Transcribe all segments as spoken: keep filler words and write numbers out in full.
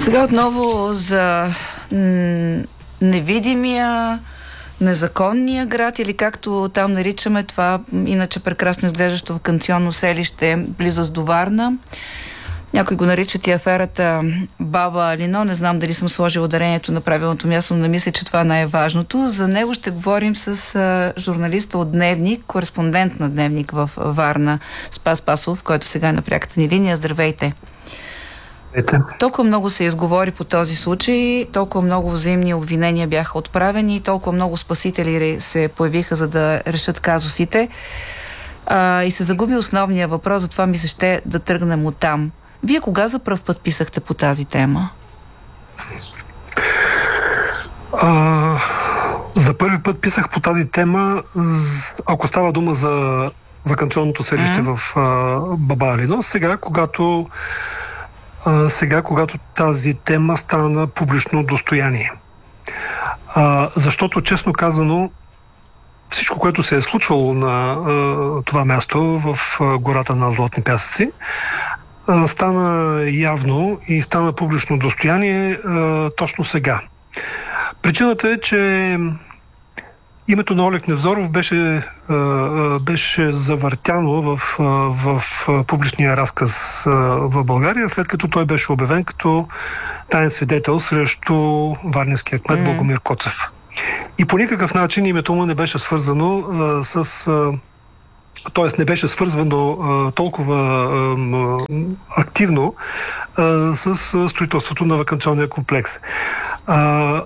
Сега отново за м- невидимия, незаконния град, или както там наричаме това, иначе прекрасно изглеждащо ваканционно селище, близост до Варна. Някой го наричат и аферата Баба Алино. Не знам дали съм сложила ударението на правилното място, но не мисля, че това е най-важното. За него ще говорим с а, журналиста от Дневник, кореспондент на Дневник в Варна, Спас Пасов, който сега е на пряката ни линия. Здравейте! Ете. Толкова много се изговори по този случай, толкова много взаимни обвинения бяха отправени, толкова много спасители се появиха, за да решат казусите. А, и се загуби основния въпрос, затова ми се ще да тръгнем оттам. Вие кога за пръв път писахте по тази тема? А, за първи път писах по тази тема, ако става дума за ваканционното селище mm. в а, Баба Алино, сега, когато а, сега, когато тази тема стана публично достояние. А, защото, честно казано, всичко, което се е случвало на а, това място в а, гората на Златни пясъци, а, стана явно и стана публично достояние а, точно сега. Причината е, че името на Олег Невзоров беше, а, беше завъртяно в, а, в публичния разказ а, в България, след като той беше обявен като таен свидетел срещу варненския кмет mm. Богомир Коцев. И по никакъв начин името му не беше свързано а, с... А, т.е. не беше свързвано а, толкова а, активно а, с а, строителството на ваканционния комплекс. А,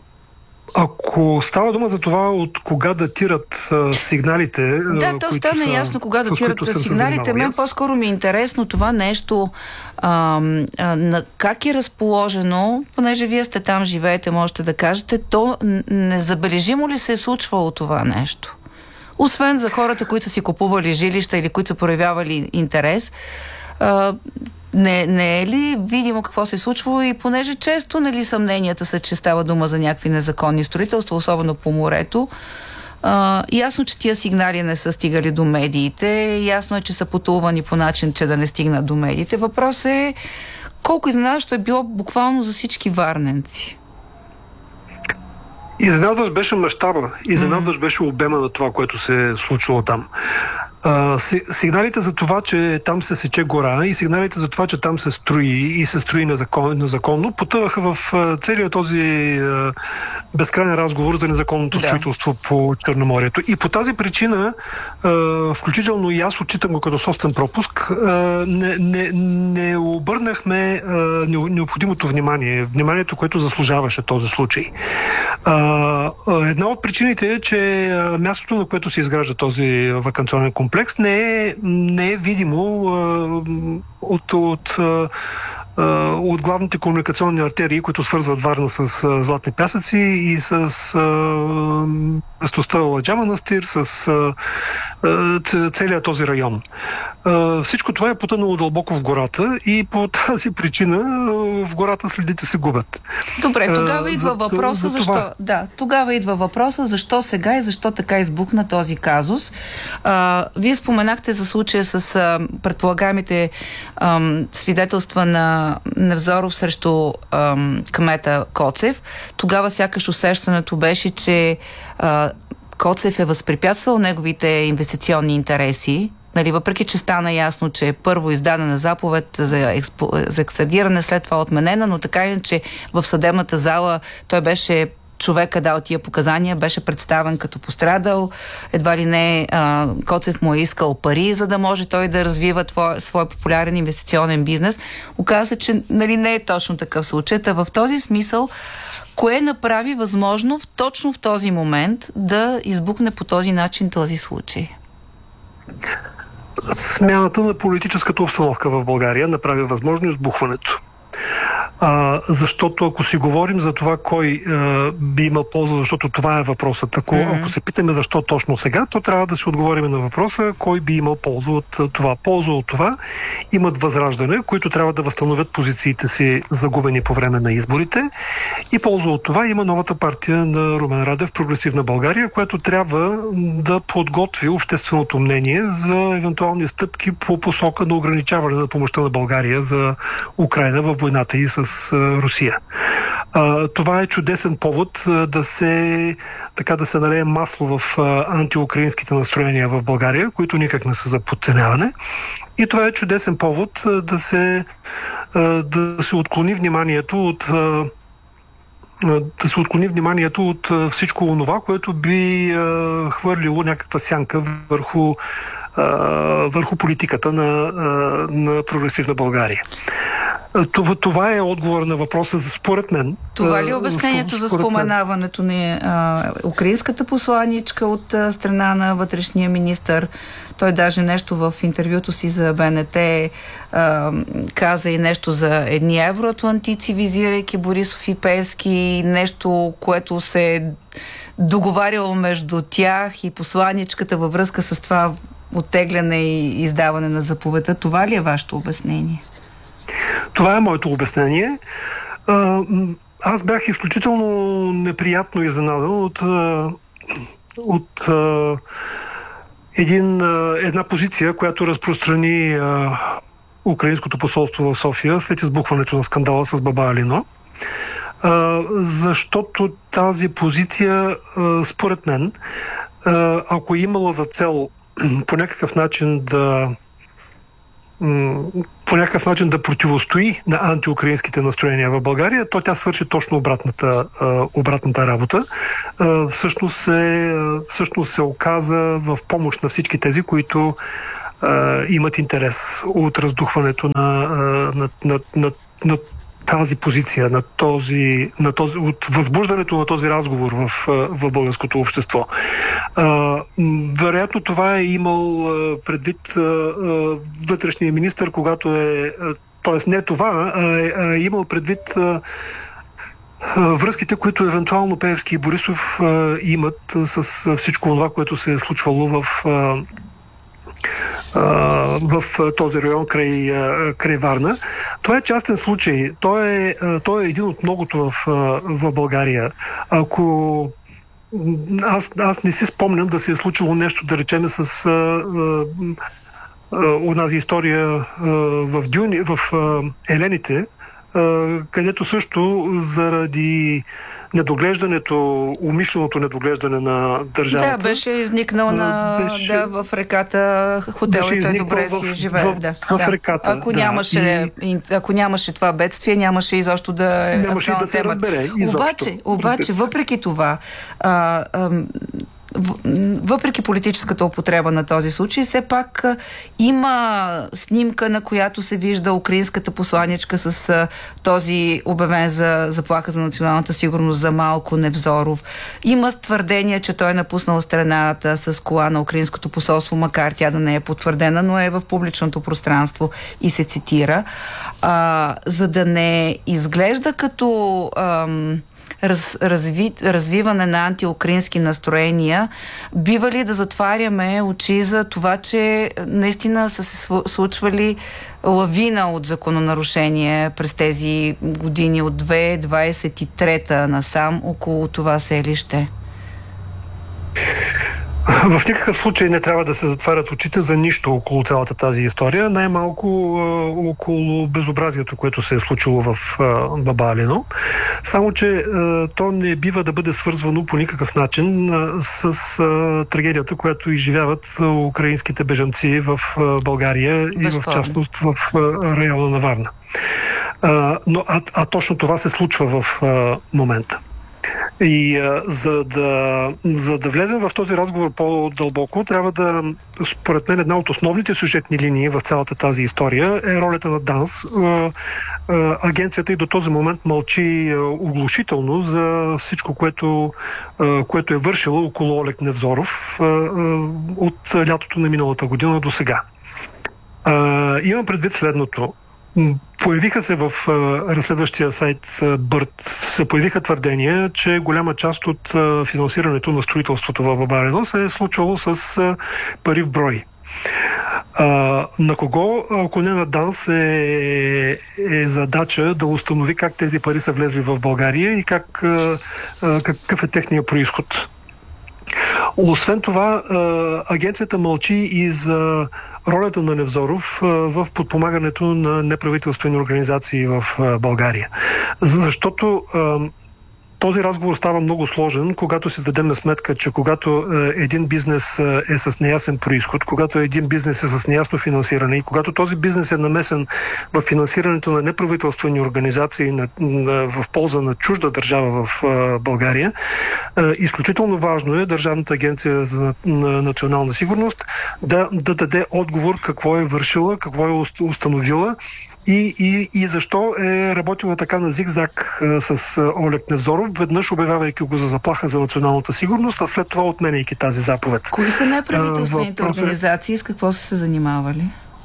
ако става дума за това от кога датират а, сигналите... Да, то стана са, ясно кога датират сигналите. Мен по-скоро ми е интересно това нещо, а, а, на как е разположено, понеже вие сте там, живеете, можете да кажете, то незабележимо ли се е случвало това нещо? Освен за хората, които са си купували жилища или които са проявявали интерес, а, Не, не е ли видимо какво се е случвало, и понеже често, нали, съмненията са, че става дума за някакви незаконни строителства, особено по морето. А, ясно, че тия сигнали не са стигали до медиите, ясно е, че са потулвани по начин, че да не стигнат до медиите. Въпросът е колко изненадващо е било буквално за всички варненци. Изненадващ беше мащаба, изненадващ беше обема на това, което се е случило там. А, сигналите за това, че там се сече гора, и сигналите за това, че там се строи и се строи незакон, незаконно, потъваха в а, целият този а, безкрайен разговор за незаконното да. строителство по Черноморието. И по тази причина, а, включително и аз отчитам го като собствен пропуск, а, не, не, не обърнахме а, необходимото внимание, вниманието, което заслужаваше този случай. А, една от причините е, че мястото, на което се изгражда този ваканционен комплекс, комплекс не е, не е видимо а, от, от, а, от главните комуникационни артерии, които свързват Варна с а, Златни пясъци и с местността Ладжа манастир, с а, а, целият този район. А, всичко това е потънало дълбоко в гората и по тази причина а, в гората следите се губят. Добре, тогава идва а, въпроса за, за защо. Да, тогава идва въпроса защо сега и защо така избухна този казус. А, вие споменахте за случая с а, предполагаемите а, свидетелства на Невзоров срещу а, кмета Коцев. Тогава сякаш усещането беше, че а, Коцев е възпрепятствал неговите инвестиционни интереси. Нали, въпреки че стана ясно, че първо издадена заповед за, експо, за екстрадиране, след това отменена, но така иначе в съдебната зала той беше човека, дал тия показания, беше представен като пострадал. Едва ли не а, Коцев му е искал пари, за да може той да развива твой, свой популярен инвестиционен бизнес. Оказва се, че, нали, не е точно такъв случай. А в този смисъл, кое направи възможно в, точно в този момент да избухне по този начин този случай? Смяната на политическата обстановка в България направи възможно избухването. А, защото ако си говорим за това кой а, би имал полза, защото това е въпросът. Ако, mm-hmm. ако се питаме защо точно сега, то трябва да си отговорим на въпроса кой би имал полза от това. Полза от това имат Възраждане, които трябва да възстановят позициите си загубени по време на изборите, и полза от това има новата партия на Румен Радев, Прогресивна България, която трябва да подготви общественото мнение за евентуални стъпки по посока на ограничаване на помощта на България за Украйна във войната и с с Русия. Това е чудесен повод да се, така да се налее масло в антиукраинските настроения в България, които никак не са за подценяване. И това е чудесен повод да се, да се отклони вниманието от да се отклони вниманието от всичко онова, което би хвърлило някаква сянка върху, върху политиката на, на прогресивна България. Това, това е отговор на въпроса за според мен. Това ли е обяснението за споменаването на а, украинската посланичка от а, страна на вътрешния министър? Той даже нещо в интервюто си за БНТ а, каза и нещо за едни евроатлантици, визирайки Борисов и Пеевски, нещо, което се е договаряло между тях и посланичката във връзка с това оттегляне и издаване на заповедта. Това ли е вашето обяснение? Това е моето обяснение. Аз бях изключително неприятно изненадан от, от един, една позиция, която разпространи украинското посолство в София след избухването на скандала с баба Алино. Защото тази позиция, според мен, ако е имала за цел по някакъв начин да по някакъв начин да противостои на антиукраинските настроения в България, то тя свърши точно обратната, обратната работа. Всъщност се, всъщност се оказа в помощ на всички тези, които имат интерес от раздухването на, на, на, на, на тази позиция, на този, на този, от възбуждането на този разговор в, в българското общество. А, вероятно това е имал предвид а, а, вътрешния министър, когато е, т.е. не това, а е, а е имал предвид а, а, връзките, които евентуално Пеевски и Борисов а, имат с всичко това, което се е случвало в а, в този район край, край Варна. Това е частен случай. Той е, той е един от многото в, в България. Ако аз, аз не си спомням да се е случило нещо, да речем, с а, а, онази история а, в, Дюни, в а, Елените, а, където също заради недоглеждането, умишленото недоглеждане на държавата. Да, беше изникнал на, беше, да, в реката хотел и той добре си живее. В, да, в, в реката, ако, да. Нямаше, и, ако нямаше това бедствие, нямаше изобщо да е нямаше да се разбере. Изобщо. Обаче, обаче въпреки това, а, а, въпреки политическата употреба на този случай, все пак а, има снимка, на която се вижда украинската посланичка с а, този обявен за заплаха за националната сигурност за Малко Невзоров. Има твърдение, че той е напуснал страната с кола на украинското посолство, макар тя да не е потвърдена, но е в публичното пространство и се цитира. А, за да не изглежда като ам, Раз, разви, развиване на антиукраински настроения, бива ли да затваряме очи за това, че наистина са се случвали лавина от закононарушение през тези години от две хиляди двадесет и трета насам около това селище? В никакъв случай не трябва да се затварят очите за нищо около цялата тази история, най-малко а, около безобразието, което се е случило в а, баба Алино. Само, че а, то не бива да бъде свързвано по никакъв начин а, с а, трагедията, която изживяват а, украинските бежанци в а, България и в частност в а, района на Варна. А, но, а, а точно това се случва в а, момента. И а, за, да, за да влезем в този разговор по-дълбоко, трябва да, според мен, една от основните сюжетни линии в цялата тази история е ролята на ДАНС. А, а, агенцията и до този момент мълчи а, оглушително за всичко, което, а, което е вършило около Олег Невзоров а, а, от лятото на миналата година до сега. А, имам предвид следното. Появиха се в а, разследващия сайт а, Бърт, се появиха твърдения, че голяма част от а, финансирането на строителството в баба Алино се е случвало с а, пари в брой. А, на кого, ако не на ДАНС, е, е задача да установи как тези пари са влезли в България и как, а, а, какъв е техния произход. Освен това, агенцията мълчи и за ролята на Невзоров в подпомагането на неправителствени организации в България. Защото този разговор става много сложен, когато си дадем сметка, че когато е, един бизнес е с неясен происход, когато един бизнес е с неясно финансиране и когато този бизнес е намесен в финансирането на неправителствени организации на, на, в полза на чужда държава в е, България, е, изключително важно е Държавната агенция за на, национална сигурност да, да даде отговор какво е вършила, какво е установила И, и, и защо е работила така на зигзаг а, с а, Олег Невзоров, веднъж обявявайки го за заплаха за националната сигурност, а след това отменяйки тази заповед. Кои са неправителствените а, организации, с какво са се занимавали?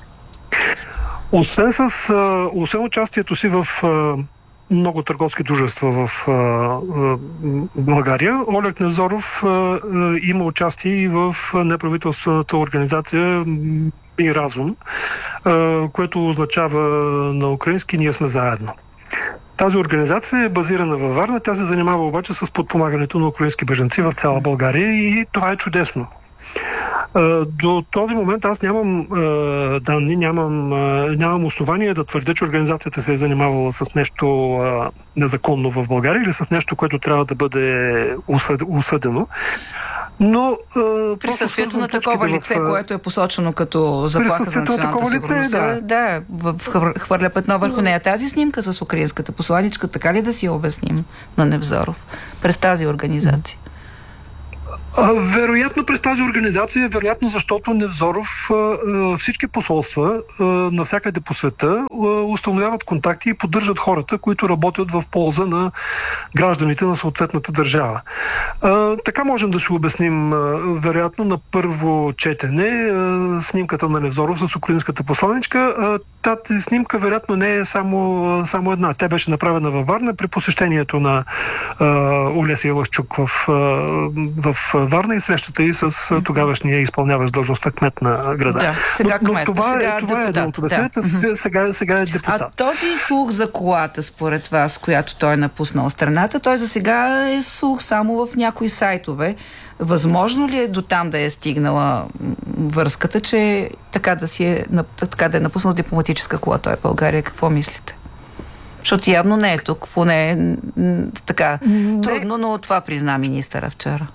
Освен, с, а, освен участието си в а, много търговски дружества в а, а, България, Олег Невзоров а, а, има участие и в неправителствената организация и разум, което означава на украински "ние сме заедно". Тази организация е базирана във Варна, тя се занимава обаче с подпомагането на украински бежанци в цяла България и това е чудесно. До този момент аз нямам данни, нямам, нямам основания да твърдя, че организацията се е занимавала с нещо незаконно в България или с нещо, което трябва да бъде осъдено. Но присъствието на такова лице, в... което е посочено като заплаха за националната сигурност, да, да хвърля петно върху нея. Тази снимка с украинската посланичка, така ли да си я обясним на Невзоров през тази организация? А, вероятно през тази организация, вероятно защото Невзоров а, всички посолства а, навсякъде по света а, установяват контакти и поддържат хората, които работят в полза на гражданите на съответната държава. А, така можем да се обясним а, вероятно на първо четене а, снимката на Невзоров с украинската посланичка. А, тази снимка вероятно не е само, само една. Тя беше направена във Варна при посещението на а, Олеся Илашчук в, а, в Варна и срещата и с тогавашния изпълняващ длъжността кмет на града. Да, сега но, кмет, но това сега е, това депутат. Е едно от обясненията, да. сега, сега е депутат. А този слух за колата, според вас, която той е напуснал страната, той за сега е слух само в някои сайтове. Възможно ли е до там да е стигнала връзката, че така да, си е, така да е напуснал с дипломатическа кола той е България? Какво мислите? Защото явно не е тук, поне така не. Трудно, но това призна министъра вчера.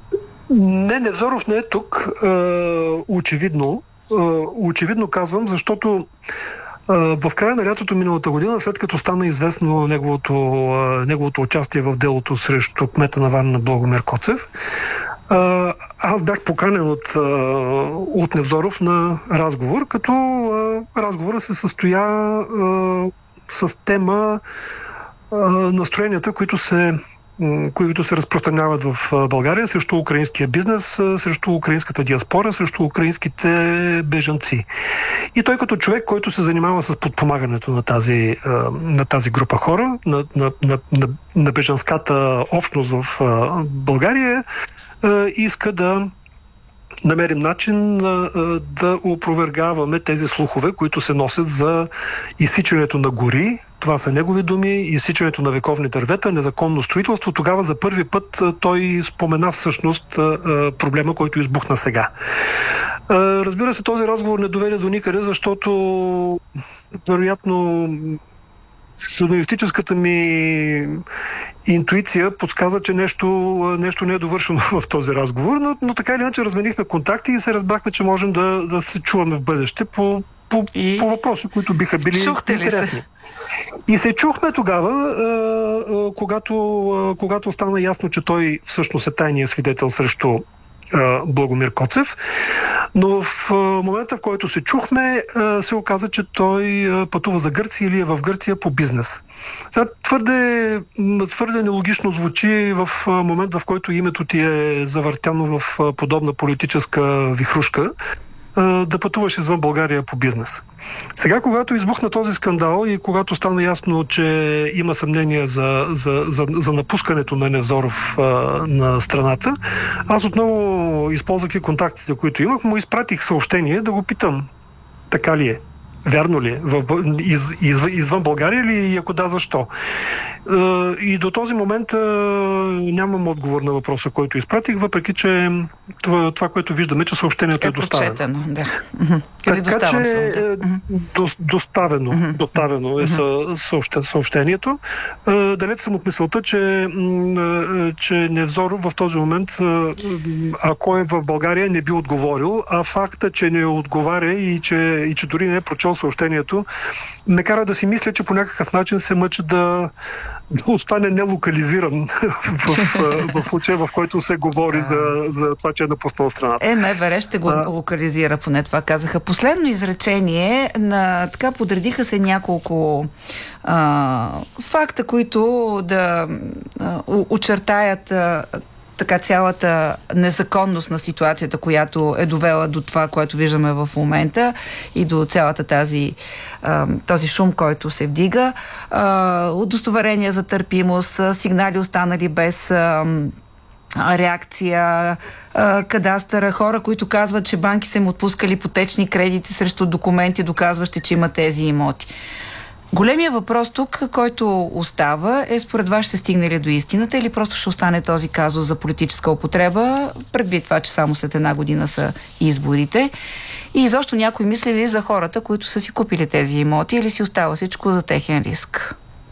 Не, Невзоров не е тук. Е, очевидно. Е, очевидно казвам, защото е, в края на лятото миналата година, след като стана известно неговото, е, неговото участие в делото срещу кмета на Варна Благомир Коцев, е, аз бях поканен от, е, от Невзоров на разговор, като е, разговора се състоя е, с тема е, настроенията, които се които се разпространяват в България срещу украинския бизнес, срещу украинската диаспора, срещу украинските бежанци. И той като човек, който се занимава с подпомагането на тази, на тази група хора, на, на, на, на, на бежанската общност в България, иска да намерим начин а, да опровергаваме тези слухове, които се носят за изсичането на гори. Това са негови думи, изсичането на вековни дървета, незаконно строителство. Тогава за първи път а, той спомена всъщност а, проблема, който избухна сега. А, разбира се, този разговор не доведе до никъде, защото вероятно журналистическата ми интуиция подсказа, че нещо, нещо не е довършено в този разговор, но, но така или иначе разменихме контакти и се разбрахме, че можем да, да се чуваме в бъдеще по, по, и... по въпроси, които биха били интересни. И се чухме тогава, а, а, когато, а, когато стана ясно, че той всъщност е тайният свидетел срещу Благомир Коцев. Но в момента, в който се чухме, се оказа, че той пътува за Гърция или е в Гърция по бизнес. Сега твърде, твърде нелогично звучи в момент, в който името ти е завъртяно в подобна политическа вихрушка, да пътуваш извън България по бизнес. Сега, когато избухна този скандал и когато стана ясно, че има съмнение за, за, за, за напускането на Невзоров а, на страната, аз отново, използвайки контактите, които имах, му изпратих съобщение да го питам така ли е. Вярно ли? В, из, из, извън България ли? И ако да, защо? И до този момент нямам отговор на въпроса, който изпратих, въпреки че това, това което виждаме, че съобщението е, е доставено. Да. Така че е до, доставено, uh-huh. доставено е uh-huh. съобщението. Далеч съм от мисълта, че, че Невзоров в този момент, ако е в България, не би отговорил, а факта, че не отговаря и че, и че дори не е прочел съобщението, ме кара да си мисля, че по някакъв начин се мъчи да, да остане нелокализиран в, в, в случая, в който се говори за, за това, че е напуснал страната. Е, МВР ще го а... локализира, поне това казаха. Последно изречение, на, така подредиха се няколко а, факта, които да а, очертаят а, така цялата незаконност на ситуацията, която е довела до това, което виждаме в момента и до цялата тази този шум, който се вдига. Удостоверения за търпимост, сигнали останали без реакция, кадастъра, хора, които казват, че банки са им отпускали ипотечни кредити срещу документи, доказващи, че има тези имоти. Големия въпрос тук, който остава, е според вас ще стигне ли до истината или просто ще остане този казус за политическа употреба, предвид това, че само след една година са изборите. И изобщо някой мисли ли за хората, които са си купили тези имоти, или си остава всичко за техен риск?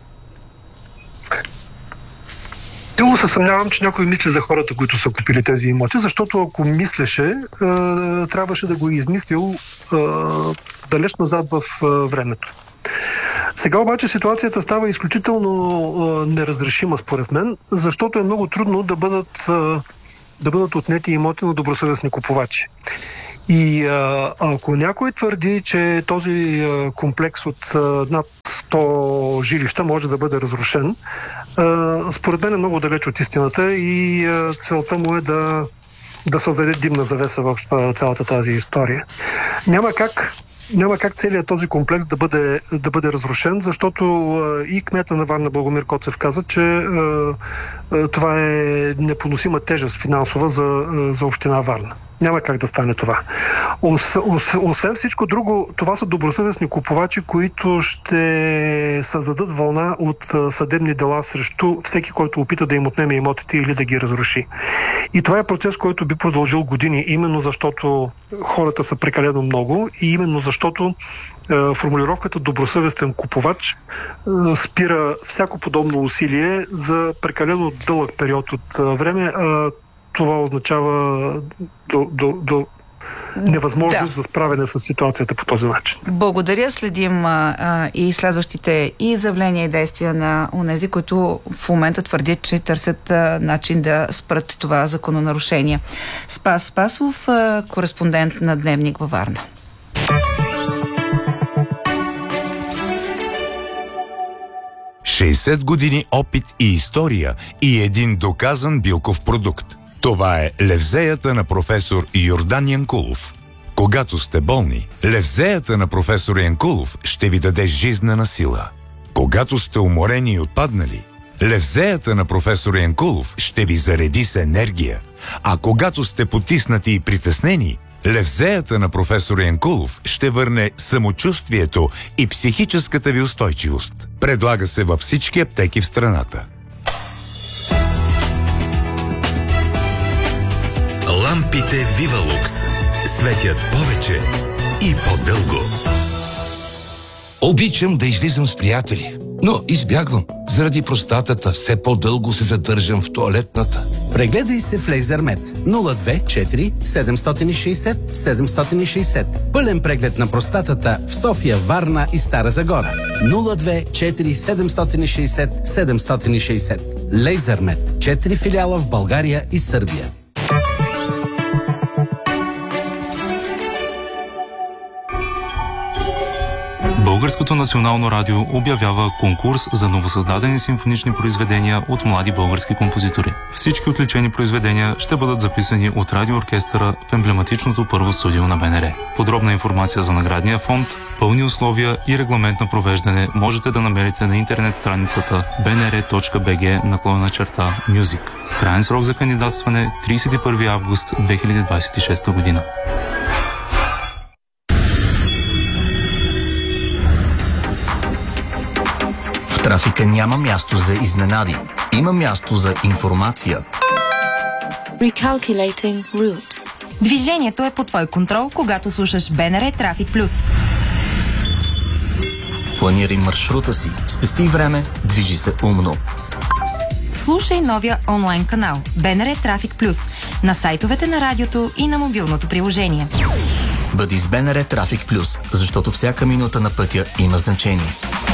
Силно се съмнявам, че някой мисли за хората, които са купили тези имоти, защото ако мислеше, трябваше да го е измислил далеч назад в времето. Сега обаче ситуацията става изключително неразрешима според мен, защото е много трудно да бъдат, да бъдат отнети имоти на добросъвестни купувачи. И а, ако някой твърди, че този а, комплекс от а, над сто жилища може да бъде разрушен, а, според мен е много далеч от истината и а, целта му е да, да създаде димна завеса в а, цялата тази история. Няма как Няма как целият този комплекс да бъде, да бъде разрушен, защото а, и кмета на Варна Благомир Коцев каза, че а, а, това е непоносима тежест финансова за, а, за община Варна. Няма как да стане това. Ос, ос, освен всичко друго, това са добросъвестни купувачи, които ще създадат вълна от а, съдебни дела срещу всеки, който опита да им отнеме имотите или да ги разруши. И това е процес, който би продължил години, именно защото хората са прекалено много и именно защото е, формулировката добросъвестен купувач е, спира всяко подобно усилие за прекалено дълъг период от е, време. Е, това означава до, до, до невъзможност да. за справяне с ситуацията по този начин. Благодаря. Следим а, и следващите и изявления и действия на онези, които в момента твърдят, че търсят а, начин да спрат това закононарушение. Спас Спасов, а, кореспондент на Дневник във Варна. шейсет години опит и история и един доказан билков продукт. Това е левзеята на професор Йордан Янкулов. Когато сте болни, левзеята на професор Янкулов ще ви даде жизнена сила. Когато сте уморени и отпаднали, левзеята на професор Янкулов ще ви зареди с енергия. А когато сте потиснати и притеснени, левзеята на професор Янкулов ще върне самочувствието и психическата ви устойчивост. Предлага се във всички аптеки в страната. Лампите Вивалукс светят повече и по-дълго. Обичам да излизам с приятели, но избягвам. Заради простатата все по-дълго се задържам в тоалетната. Прегледай се в Лейзермет нула две четири седем шест шест седем шест шест. Пълен преглед на простатата в София, Варна и Стара Загора. нула две четири седем шест шест седем шест шест. Лейзермет. четири филиала в България и Сърбия. Българското национално радио обявява конкурс за новосъздадени симфонични произведения от млади български композитори. Всички отличени произведения ще бъдат записани от радиооркестъра в емблематичното първо студио на БНР. Подробна информация за наградния фонд, пълни условия и регламент на провеждане можете да намерите на интернет страницата би ен ар точка би джи наклонена черта Music. Краен срок за кандидатстване тридесет и първи август две хиляди двадесет и шеста година. трафика няма място за изненади. Има място за информация. Recalculating route. Движението е под твой контрол, когато слушаш БНР Трафик Плюс. Планирай маршрута си, спести време, движи се умно. Слушай новия онлайн канал БНР Трафик Плюс на сайтовете на радиото и на мобилното приложение. Бъди с БНР Трафик Плюс, защото всяка минута на пътя има значение.